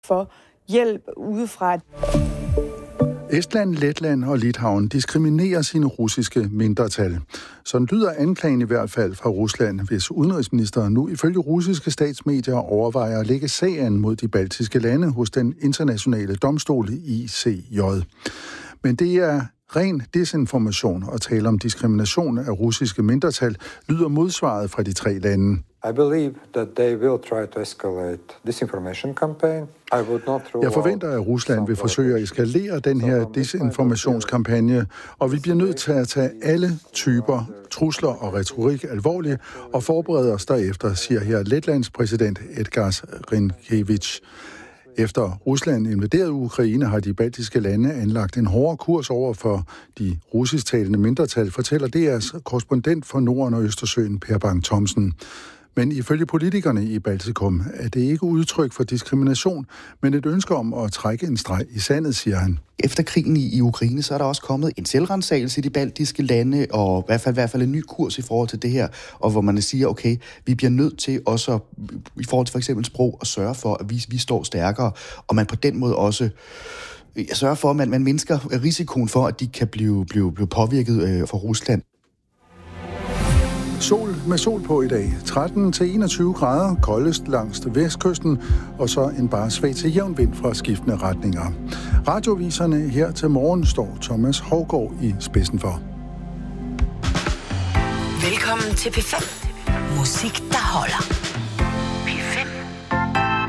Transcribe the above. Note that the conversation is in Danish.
for hjælp udefra. Estland, Letland og Litauen diskriminerer sine russiske mindretal. Sådan lyder anklagen i hvert fald fra Rusland, hvis udenrigsministeren nu ifølge russiske statsmedier overvejer at lægge sagen mod de baltiske lande hos den internationale domstol ICJ. Men det er ren desinformation at tale om diskrimination af russiske mindretal, lyder modsvaret fra de tre lande. I believe that they will try to escalate disinformation campaign. Jeg forventer, at Rusland vil forsøge at eskalere den her desinformationskampagne, og vi bliver nødt til at tage alle typer trusler og retorik alvorligt og forberede os derefter, siger her Letlands præsident Edgars Rinkēvičs. Efter Rusland invaderede Ukraine, har de baltiske lande anlagt en hårdere kurs over for de russisktalende mindretal, fortæller DR's korrespondent for Norden og Østersøen, Per Bang-Thomsen. Men ifølge politikerne i Baltikum er det ikke udtryk for diskrimination, men et ønske om at trække en streg i sandet, siger han. Efter krigen i Ukraine, så er der også kommet en selvrensagelse i de baltiske lande, og i hvert fald en ny kurs i forhold til det her, og hvor man siger, okay, vi bliver nødt til også, i forhold til for eksempel sprog, at sørge for, at vi står stærkere, og man på den måde også sørger for, at man mindsker risikoen for, at de kan blive påvirket fra Rusland. Med sol på i dag. 13-21 grader, koldest langs vestkysten, og så en bare svag til jævn vind fra skiftende retninger. Radioviserne her til morgen står Thomas Hougaard i spidsen for. Velkommen til P5. Musik, der holder.